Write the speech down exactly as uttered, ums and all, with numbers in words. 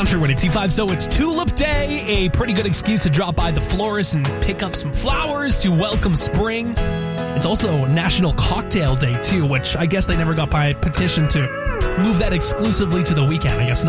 Country one eighty-five. So it's Tulip Day, a pretty good excuse to drop by the florist and pick up some flowers to welcome spring. It's also National Cocktail Day, too, which I guess they never got by petition to move that exclusively to the weekend. I guess